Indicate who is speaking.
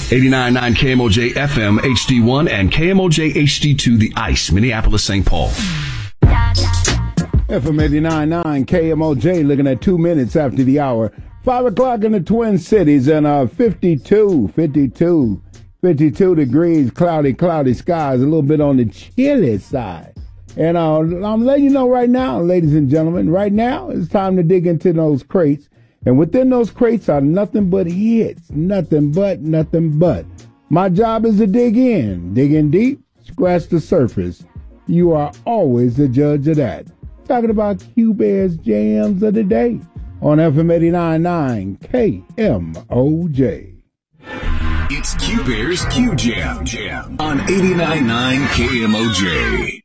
Speaker 1: 89.9 KMOJ FM HD1 and KMOJ HD2 The Ice, Minneapolis, St. Paul.
Speaker 2: FM 89.9 KMOJ, looking at 2 minutes after the hour. 5 o'clock in the Twin Cities, and 52 degrees, cloudy skies, a little bit on the chilly side. And I'm letting you know right now, ladies and gentlemen, right now it's time to dig into those crates. And within those crates are nothing but hits, nothing but. My job is to dig in deep, scratch the surface. You are always the judge of that. Talking about Q-Bear's Jams of the Day on FM 89.9 KMOJ.
Speaker 3: It's Q-Bear's Q Jam on 89.9 KMOJ.